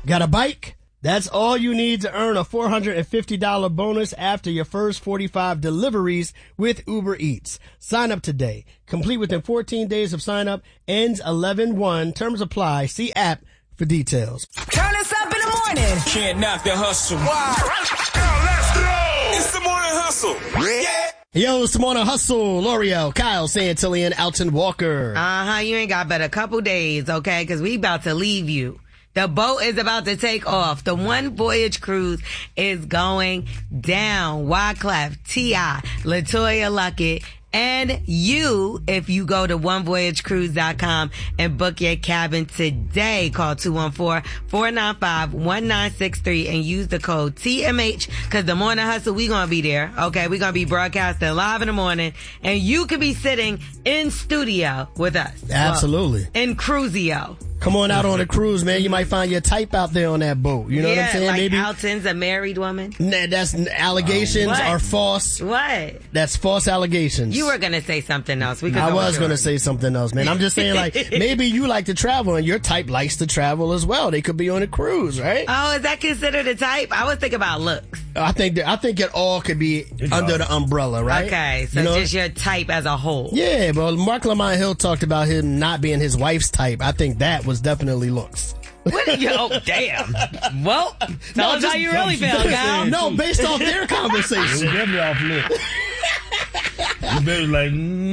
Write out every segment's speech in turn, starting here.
Got a bike? That's all you need to earn a $450 bonus after your first 45 deliveries with Uber Eats. Sign up today. Complete within 14 days of sign up. Ends 11/1. Terms apply. See app for details. Turn us up in the morning. Can't knock the hustle. Wow. Let's go. It's the morning hustle. Yeah. Yo, it's the morning hustle. L'Oreal, Kyle, Santillian, Alton Walker. You ain't got but a couple days, okay? Because we about to leave you. The boat is about to take off. The One Voyage cruise is going down. Wyclef, T.I., LaToya Luckett, and you, if you go to onevoyagecruise.com and book your cabin today, call 214-495-1963 and use the code TMH, because the morning hustle, we gonna be there. Okay, we gonna be broadcasting live in the morning, and you could be sitting in studio with us. Absolutely. Well, in Cruisio. Come on out on a cruise, man. You might find your type out there on that boat. You know what I'm saying? Like Maybe Alton's a married woman. Nah, that's allegations are false. What? That's false allegations. You were gonna say something else. I was gonna say something else, man. I'm just saying, like, maybe you like to travel and your type likes to travel as well. They could be on a cruise, right? Oh, is that considered a type? I was thinking about looks. I think it all could be under the umbrella, right? Okay, so just your type as a whole. Yeah, but Mark Lamont Hill talked about him not being his wife's type. I think that was definitely looks. What did you? Oh, damn. Well, tell us how you really feel, Kyle. No, based off their conversation. It was definitely off lip. You better like,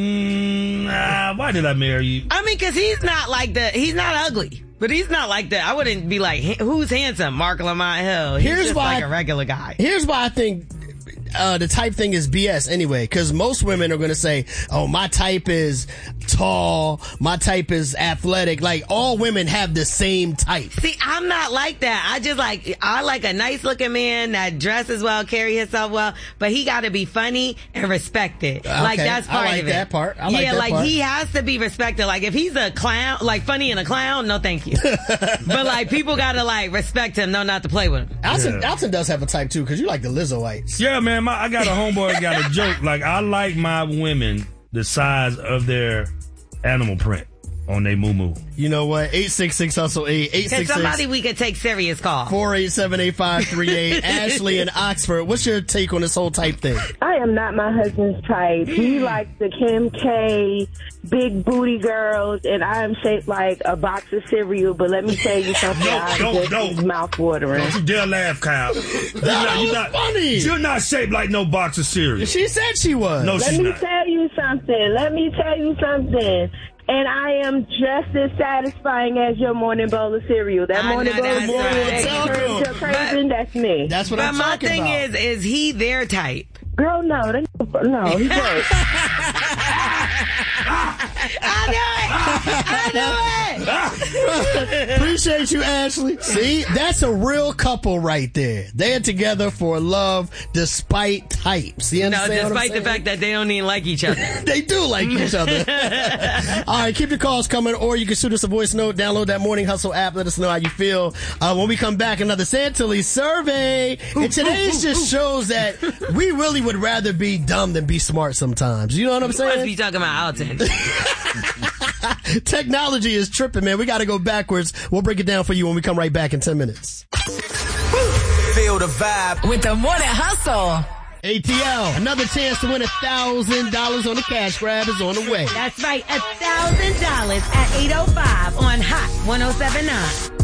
why did I marry you? I mean, because he's not ugly. But he's not like that. I wouldn't be like, who's handsome? Mark Lamont Hill. He's just like a regular guy. Here's why I think the type thing is BS anyway, because most women are going to say, oh, my type is tall, my type is athletic. Like, all women have the same type. See, I'm not like that. I like a nice looking man that dresses well, carry himself well, but he got to be funny and respected. Okay. Like, that's part of it. I like that part. I like that part. He has to be respected. Like, if he's a clown, like funny and a clown, no thank you. But like, people got to like respect him, know not to play with him. Alton does have a type too, because you like the Lizzoites. Yeah, man. I got a homeboy that got a joke. Like, I like my women the size of their animal print on their moo-moo. You know what? 866-HUSTLE-8. 866. Somebody we could take serious call. 487-8538. Ashley in Oxford. What's your take on this whole type thing? I am not my husband's type. He likes the Kim K, big booty girls, and I am shaped like a box of cereal. But let me tell you something. It's mouth-watering. Don't you dare laugh, Kyle. You're not funny. You're not shaped like no box of cereal. She said she was. No, she's not. Let me tell you something. And I am just as satisfying as your morning bowl of cereal. That morning bowl of cereal that you're craving, that's me. That's what I'm talking about. But my thing is he their type? Girl, no, he's right. I knew it! Appreciate you, Ashley. See, that's a real couple right there. They're together for love despite types. You understand? Despite the fact that they don't even like each other. They do like each other. All right, keep your calls coming, or you can shoot us a voice note. Download that Morning Hustle app. Let us know how you feel. When we come back, another Santilli survey. And today's just shows that we really would rather be dumb than be smart sometimes. You know what I'm saying? You must be talking about Alton. Technology is tripping, man. We got to go backwards. We'll break it down for you when we come right back in 10 minutes. Feel the vibe with the Morning Hustle. ATL, another chance to win $1,000 on the cash grab is on the way. That's right, $1,000 at 8:05 on Hot 107.9.